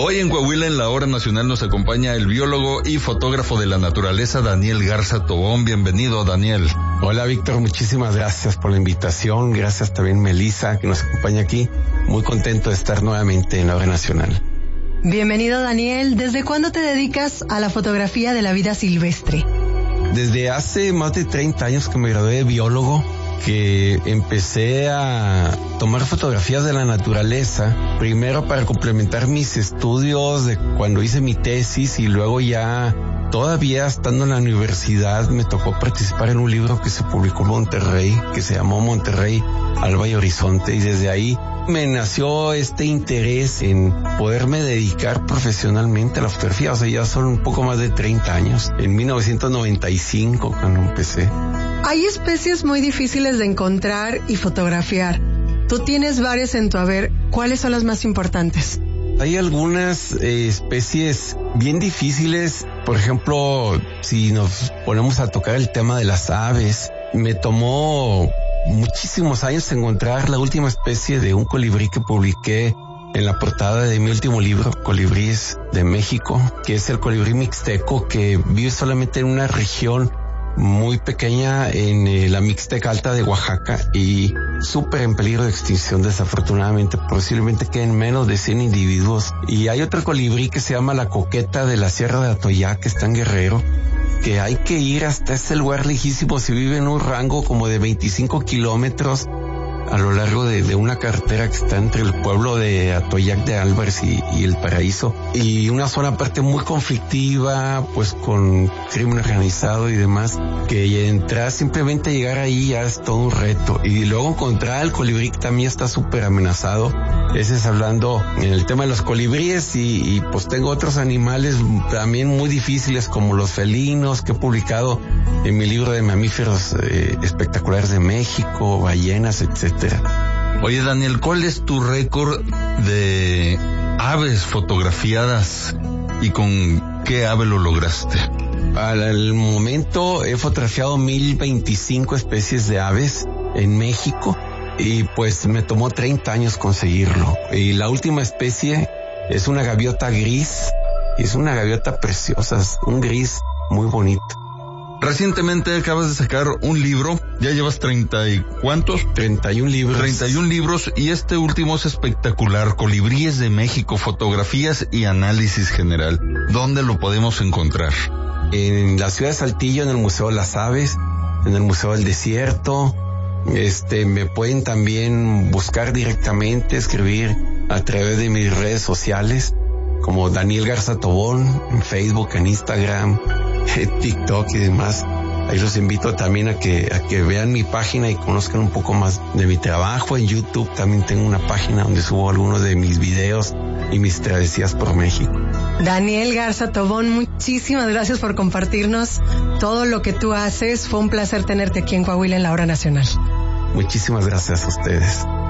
Hoy en Coahuila, en la Hora Nacional, nos acompaña el biólogo y fotógrafo de la naturaleza, Daniel Garza Tobón. Bienvenido, Daniel. Hola, Víctor, muchísimas gracias por la invitación. Gracias también, Melissa, que nos acompaña aquí. Muy contento de estar nuevamente en la Hora Nacional. Bienvenido, Daniel. ¿Desde cuándo te dedicas a la fotografía de la vida silvestre? Desde hace más de 30 años que me gradué de biólogo, que empecé a tomar fotografías de la naturaleza, primero para complementar mis estudios de cuando hice mi tesis, y luego ya todavía estando en la universidad me tocó participar en un libro que se publicó en Monterrey, que se llamó Monterrey, Alba y Horizonte, y desde ahí me nació este interés en poderme dedicar profesionalmente a la fotografía. O sea, ya son un poco más de 30 años, en 1995 cuando empecé. Hay especies muy difíciles de encontrar y fotografiar. Tú tienes varias en tu haber. ¿Cuáles son las más importantes? Hay algunas especies bien difíciles. Por ejemplo, si nos ponemos a tocar el tema de las aves, me tomó muchísimos años encontrar la última especie de un colibrí que publiqué en la portada de mi último libro, Colibríes de México, que es el colibrí mixteco, que vive solamente en una región muy pequeña en la Mixteca Alta de Oaxaca y súper en peligro de extinción, desafortunadamente. Posiblemente queden menos de 100 individuos. Y hay otro colibrí que se llama la coqueta de la Sierra de Atoyac, que está en Guerrero, que hay que ir hasta ese lugar lejísimo. Se vive en un rango como de 25 kilómetros a lo largo de una carretera que está entre el pueblo de Atoyac de Álvarez y El Paraíso, y una zona aparte muy conflictiva, pues con crimen organizado y demás, que entrar, simplemente llegar ahí ya es todo un reto. Y luego encontrar el colibrí, que también está súper amenazado. Ese es hablando en el tema de los colibríes, y pues tengo otros animales también muy difíciles como los felinos, que he publicado en mi libro de mamíferos espectaculares de México, ballenas, etcétera. Oye, Daniel, ¿cuál es tu récord de aves fotografiadas y con qué ave lo lograste? Al momento he fotografiado 1025 especies de aves en México, y pues me tomó 30 años conseguirlo. Y la última especie es una gaviota gris, es una gaviota preciosa, es un gris muy bonito. Recientemente acabas de sacar un libro, ya llevas 30 y ¿cuántos? 31 libros. 31 libros, y este último es espectacular, Colibríes de México, fotografías y análisis general. ¿Dónde lo podemos encontrar? En la ciudad de Saltillo, en el Museo de las Aves, en el Museo del Desierto. Me pueden también buscar directamente, escribir a través de mis redes sociales, como Daniel Garza Tobón, en Facebook, en Instagram, TikTok y demás. Ahí los invito también a que vean mi página y conozcan un poco más de mi trabajo. En YouTube también tengo una página donde subo algunos de mis videos y mis travesías por México. Daniel Garza Tobón, muchísimas gracias por compartirnos todo lo que tú haces. Fue un placer tenerte aquí en Coahuila en la Hora Nacional. Muchísimas gracias a ustedes.